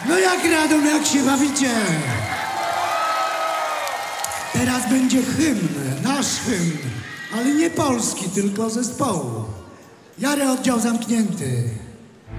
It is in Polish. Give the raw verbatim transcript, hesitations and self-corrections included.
No jak Radom, jak się bawicie? Teraz będzie hymn, nasz hymn, ale nie polski, tylko zespołu. Jary, oddział zamknięty.